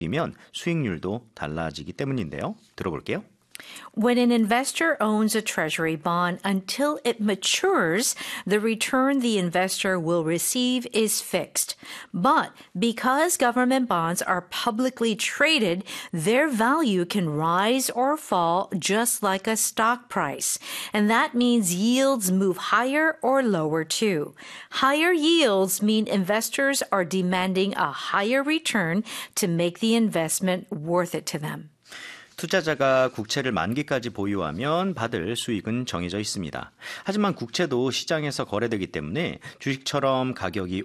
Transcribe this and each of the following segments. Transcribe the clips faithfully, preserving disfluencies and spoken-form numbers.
이면 수익률도 달라지기 때문인데요. 들어볼게요. When an investor owns a treasury bond until it matures, the return the investor will receive is fixed. But because government bonds are publicly traded, their value can rise or fall just like a stock price. And that means yields move higher or lower too. Higher yields mean investors are demanding a higher return to make the investment worth it to them. 투자자가 국채를 만기까지 보유하면 받을 수익은 정해져 있습니다. 하지만 국채도 시장에서 거래되기 때문에 주식처럼 가격이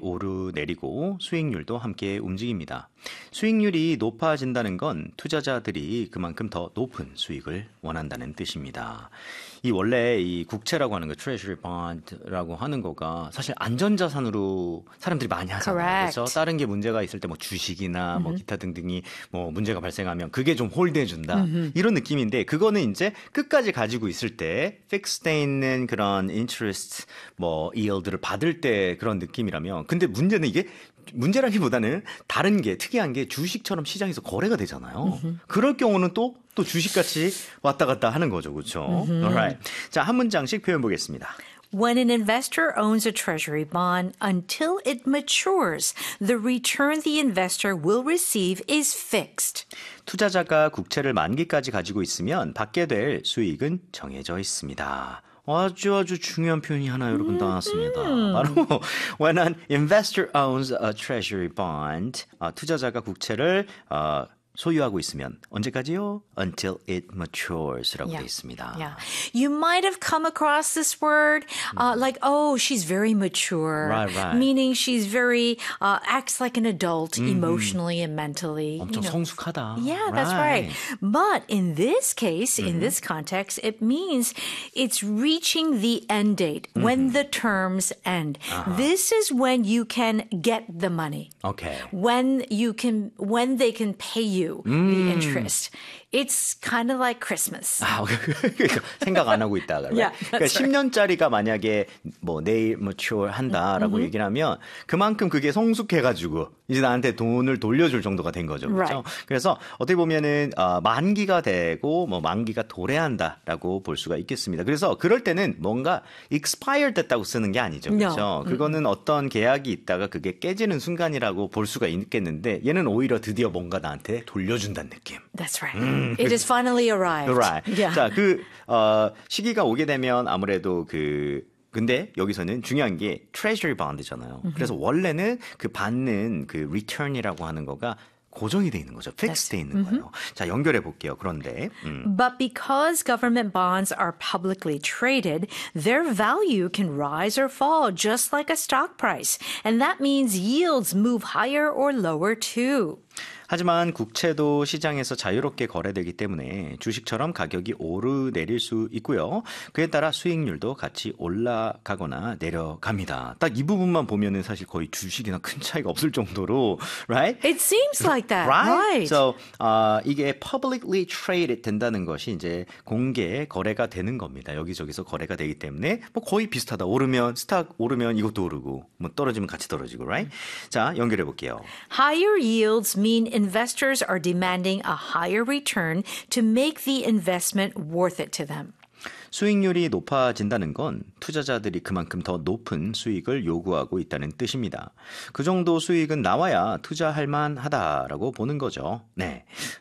오르내리고 수익률도 함께 움직입니다. 수익률이 높아진다는 건 투자자들이 그만큼 더 높은 수익을 원한다는 뜻입니다. 이 원래 이 국채라고 하는 거, Treasury Bond라고 하는 거가 사실 안전자산으로 사람들이 많이 하잖아요. Correct. 그래서 다른 게 문제가 있을 때 뭐 주식이나 뭐 기타 등등이 뭐 문제가 발생하면 그게 좀 홀드해준다. 이런 느낌인데 그거는 이제 끝까지 가지고 있을 때 픽스돼 있는 그런 interest 뭐 yield를 받을 때 그런 느낌이라면 근데 문제는 이게 문제라기보다는 다른 게 특이한 게 주식처럼 시장에서 거래가 되잖아요. 그럴 경우는 또, 또 주식같이 왔다 갔다 하는 거죠. 그렇죠? Alright. 자, 한 문장씩 표현 보겠습니다. When an investor owns a treasury bond until it matures, the return the investor will receive is fixed. 투자자가 국채를 만기까지 가지고 있으면 받게 될 수익은 정해져 있습니다. 아주 아주 중요한 표현이 하나 여러분 나왔습니다. 바로 when an investor owns a treasury bond, 아, 투자자가 국채를 아, 소유하고 있으면 언제까지요? Until it matures라고 Yeah. 되어 있습니다. Yeah. You might have come across this word uh, like, oh, she's very mature. Right, right. Meaning she's very, uh, acts like an adult emotionally and mentally. 엄청 you know. 성숙하다. Yeah, that's right. But in this case, in this context, it means it's reaching the end date, when the terms end. This is when you can get the money. Okay. When you can, when they can pay you the interest. It's kind of like Christmas. 아, 그러니까 생각 안 하고 있다. Yeah, 그러니까 that's 십 년짜리가 만약에 뭐 내일 mature 한다라고 얘기를 하면 그만큼 그게 성숙해가지고 이제 나한테 돈을 돌려줄 정도가 된 거죠. 그렇죠? Right. 그래서 어떻게 보면은 어, 만기가 되고 뭐 만기가 도래한다라고 볼 수가 있겠습니다. 그래서 그럴 때는 뭔가 expire 됐다고 쓰는 게 아니죠. 그렇죠? No. 그거는 어떤 계약이 있다가 그게 깨지는 순간이라고 볼 수가 있겠는데 얘는 오히려 드디어 뭔가 나한테 돌려준다는 느낌. That's right. It has finally arrived. Right. Yeah. 자, 그 어, 시기가 오게 되면 아무래도 그 근데 여기서는 중요한 게 treasury bond잖아요. 그래서 원래는 그 받는 그 return이라고 하는 거가 고정이 돼 있는 거죠. fixed 돼 있는 거예요. 자, 연결해 볼게요. 그런데 음. But because government bonds are publicly traded, their value can rise or fall just like a stock price. And that means yields move higher or lower too. 하지만 국채도 시장에서 자유롭게 거래되기 때문에 주식처럼 가격이 오르내릴 수 있고요. 그에 따라 수익률도 같이 올라가거나 내려갑니다. 딱 이 부분만 보면은 사실 거의 주식이나 큰 차이가 없을 정도로, right? It seems like that. Right? Right. So, 어, 이게 publicly traded 된다는 것이 이제 공개 거래가 되는 겁니다. 여기저기서 거래가 되기 때문에 뭐 거의 비슷하다. 오르면 스탁 오르면 이것도 오르고 뭐 떨어지면 같이 떨어지고, right? 자, 연결해 볼게요. Higher yields mean investors are demanding a higher return to make the investment worth it to them. 수익률이 높아진다는 건 투자자들이 그만큼 더 높은 수익을 요구하고 있다는 뜻입니다. 그 정도 수익은 나와야 투자할 만하다라고 보는 거죠. 네,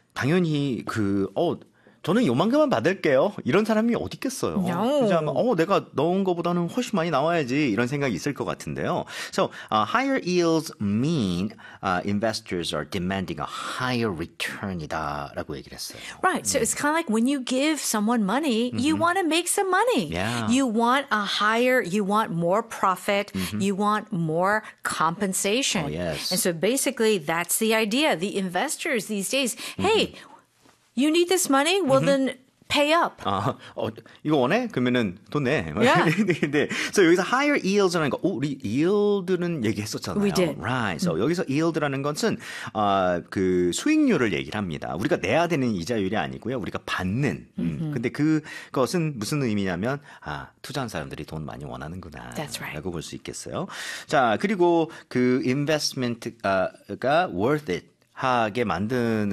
당연히 그 어. 저는 요만큼만 받을게요. 이런 사람이 어디 있겠어요. No. 그냥 어 내가 넣은 것보다는 훨씬 많이 나와야지 이런 생각이 있을 것 같은데요. So uh, higher yields mean uh, investors are demanding a higher return이다라고 얘기를 했어요. Right. So it's kind of like when you give someone money, you want to make some money. Yeah. You want a higher, you want more profit, you want more compensation. Oh, yes. And so basically that's the idea. The investors these days, hey, you need this money? Well, then pay up. 아, 어, 이거 원해? 그러면은 돈 내. Yeah. 네. So 여기서 higher yields라는 거, 오, 우리 yield는 얘기했었잖아요. We did. Right. So 여기서 yield라는 것은 어, 그 수익률을 얘기를 합니다. 우리가 내야 되는 이자율이 아니고요. 우리가 받는. 음. 근데 그것은 무슨 의미냐면 아, 투자한 사람들이 돈 많이 원하는구나. That's right. 라고 볼 수 있겠어요. 자, 그리고 그 investment가 worth it. 하게 만드는